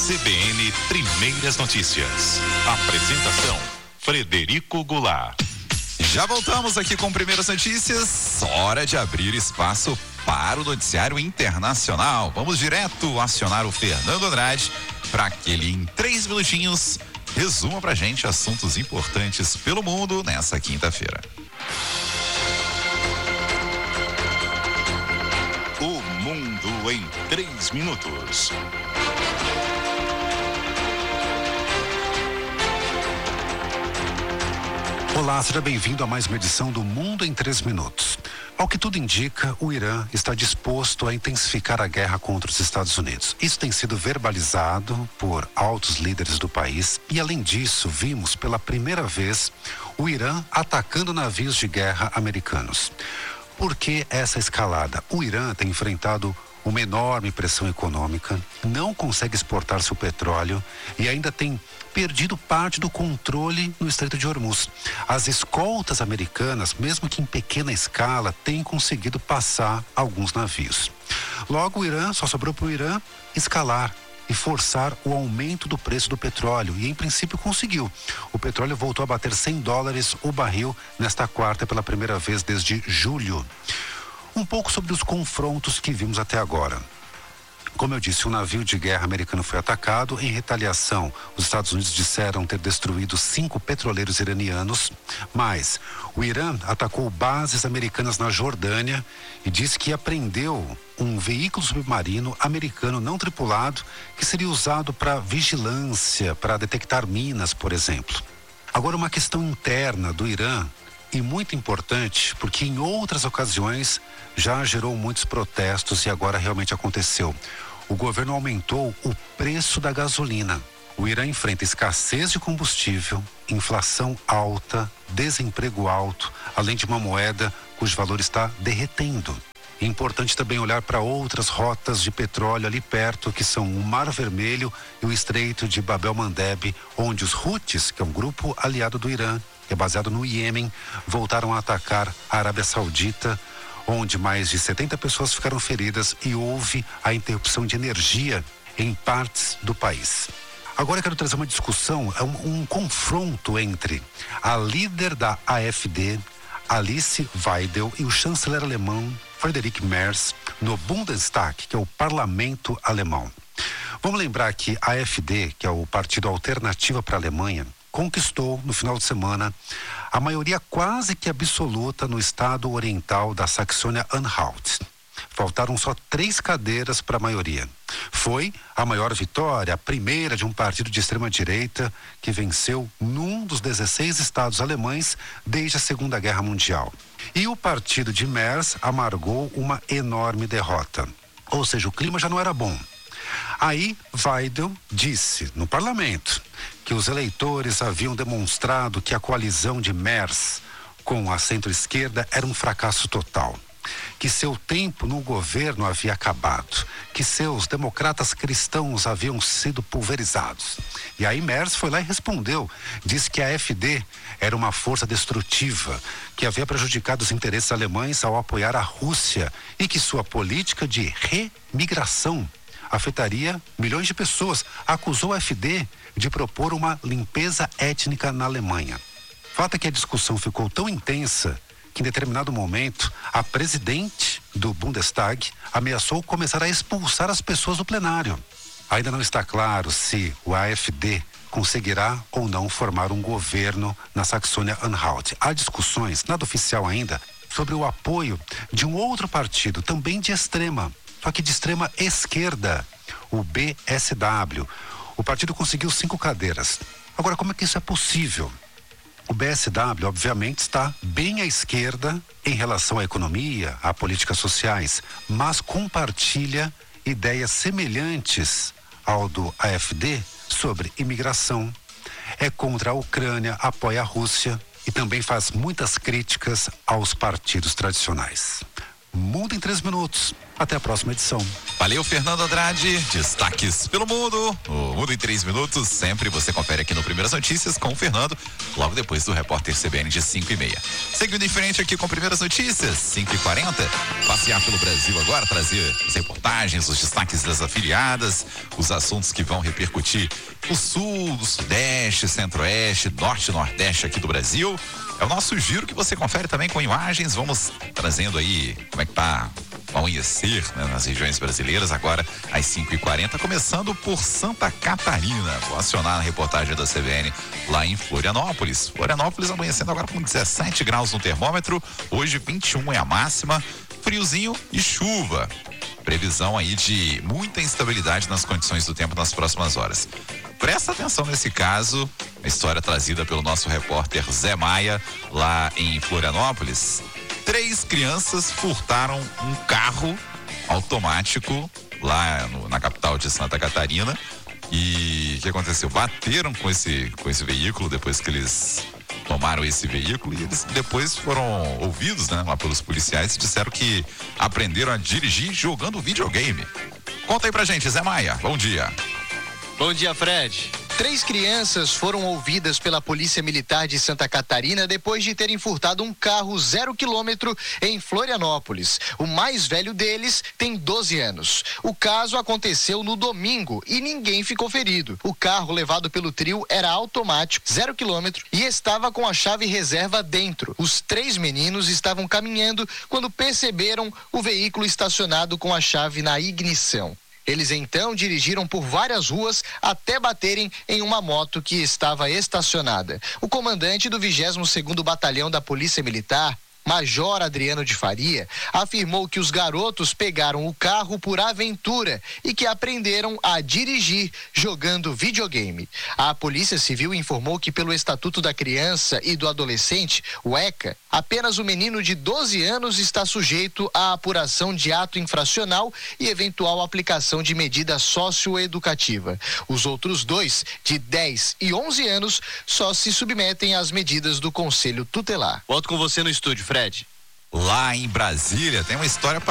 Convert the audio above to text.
CBN Primeiras Notícias. Apresentação: Frederico Goulart. Já voltamos aqui com Primeiras Notícias. Hora de abrir espaço para o noticiário internacional. Vamos direto acionar o Fernando Andrade para que ele, em 3 minutinhos, resuma pra gente assuntos importantes pelo mundo nessa quinta-feira. O mundo em 3 minutos. Olá, seja bem-vindo a mais uma edição do Mundo em 3 Minutos. Ao que tudo indica, o Irã está disposto a intensificar a guerra contra os Estados Unidos. Isso tem sido verbalizado por altos líderes do país e, além disso, vimos pela primeira vez o Irã atacando navios de guerra americanos. Por que essa escalada? O Irã tem enfrentado uma enorme pressão econômica, não consegue exportar seu petróleo e ainda tem perdido parte do controle no Estreito de Hormuz. As escoltas americanas, mesmo que em pequena escala, têm conseguido passar alguns navios. Logo, o Irã, só sobrou para o Irã escalar e forçar o aumento do preço do petróleo. E, em princípio, conseguiu. O petróleo voltou a bater $100 o barril nesta quarta pela primeira vez desde julho. Um pouco sobre os confrontos que vimos até agora. Como eu disse, um navio de guerra americano foi atacado. Em retaliação, os Estados Unidos disseram ter destruído 5 petroleiros iranianos. Mas o Irã atacou bases americanas na Jordânia e disse que apreendeu um veículo submarino americano não tripulado que seria usado para vigilância, para detectar minas, por exemplo. Agora, uma questão interna do Irã e muito importante, porque em outras ocasiões já gerou muitos protestos e agora realmente aconteceu. O governo aumentou o preço da gasolina. O Irã enfrenta escassez de combustível, inflação alta, desemprego alto, além de uma moeda cujo valor está derretendo. É importante também olhar para outras rotas de petróleo ali perto, que são o Mar Vermelho e o Estreito de Bab el-Mandeb, onde os Houthis, que é um grupo aliado do Irã, que é baseado no Iêmen, voltaram a atacar a Arábia Saudita, onde mais de 70 pessoas ficaram feridas e houve a interrupção de energia em partes do país. Agora eu quero trazer uma discussão, um confronto entre a líder da AfD, Alice Weidel, e o chanceler alemão Friedrich Merz no Bundestag, que é o parlamento alemão. Vamos lembrar que a AfD, que é o partido Alternativa para a Alemanha, conquistou no final de semana a maioria quase que absoluta no estado oriental da Saxônia-Anhalt. Faltaram só 3 cadeiras para a maioria. Foi a maior vitória, a primeira de um partido de extrema-direita que venceu num dos 16 estados alemães desde a Segunda Guerra Mundial. E o partido de Merz amargou uma enorme derrota. Ou seja, o clima já não era bom. Aí, Weidel disse no parlamento que os eleitores haviam demonstrado que a coalizão de Merz com a centro-esquerda era um fracasso total, que seu tempo no governo havia acabado, que seus democratas cristãos haviam sido pulverizados. E aí Merz foi lá e respondeu, disse que a AfD era uma força destrutiva, que havia prejudicado os interesses alemães ao apoiar a Rússia e que sua política de remigração afetaria milhões de pessoas. Acusou a AfD de propor uma limpeza étnica na Alemanha. Fato é que a discussão ficou tão intensa que em determinado momento a presidente do Bundestag ameaçou começar a expulsar as pessoas do plenário. Ainda não está claro se o AfD conseguirá ou não formar um governo na Saxônia-Anhalt. Há discussões, nada oficial ainda, sobre o apoio de um outro partido, também de extrema, só que de extrema esquerda, o BSW. O partido conseguiu 5 cadeiras. Agora, como é que isso é possível? O BSW, obviamente, está bem à esquerda em relação à economia, a políticas sociais, mas compartilha ideias semelhantes ao do AfD sobre imigração, é contra a Ucrânia, apoia a Rússia e também faz muitas críticas aos partidos tradicionais. Mundo em 3 minutos. Até a próxima edição. Valeu, Fernando Andrade. Destaques pelo mundo. O Mundo em 3 minutos. Sempre você confere aqui no Primeiras Notícias com o Fernando, logo depois do repórter CBN de 5h30. Seguindo em frente aqui com Primeiras Notícias, 5h40. Passear pelo Brasil agora, trazer as reportagens, os destaques das afiliadas, os assuntos que vão repercutir o sul, o sudeste, centro-oeste, norte e nordeste aqui do Brasil. É o nosso giro que você confere também com imagens. Vamos trazendo aí como é que tá o amanhecer, né, nas regiões brasileiras, agora às 5h40, começando por Santa Catarina. Vou acionar a reportagem da CBN lá em Florianópolis. Florianópolis amanhecendo agora com 17 graus no termômetro, hoje 21 é a máxima, friozinho e chuva. Previsão aí de muita instabilidade nas condições do tempo nas próximas horas. Presta atenção nesse caso, a história trazida pelo nosso repórter Zé Maia, lá em Florianópolis. 3 crianças furtaram um carro automático lá na capital de Santa Catarina. E o que aconteceu? Bateram com esse veículo depois que eles tomaram esse veículo, e eles depois foram ouvidos, né, lá pelos policiais, e disseram que aprenderam a dirigir jogando videogame. Conta aí pra gente, Zé Maia. Bom dia. Bom dia, Fred. 3 crianças foram ouvidas pela Polícia Militar de Santa Catarina depois de terem furtado um carro 0 km em Florianópolis. O mais velho deles tem 12 anos. O caso aconteceu no domingo e ninguém ficou ferido. O carro levado pelo trio era automático, 0 km, e estava com a chave reserva dentro. Os 3 meninos estavam caminhando quando perceberam o veículo estacionado com a chave na ignição. Eles então dirigiram por várias ruas até baterem em uma moto que estava estacionada. O comandante do 22º Batalhão da Polícia Militar, Major Adriano de Faria, afirmou que os garotos pegaram o carro por aventura e que aprenderam a dirigir jogando videogame. A Polícia Civil informou que pelo Estatuto da Criança e do Adolescente, o ECA, apenas o menino de 12 anos está sujeito à apuração de ato infracional e eventual aplicação de medida socioeducativa. Os outros 2, de 10 e 11 anos, só se submetem às medidas do Conselho Tutelar. Volto com você no estúdio, Fred. Lá em Brasília tem uma história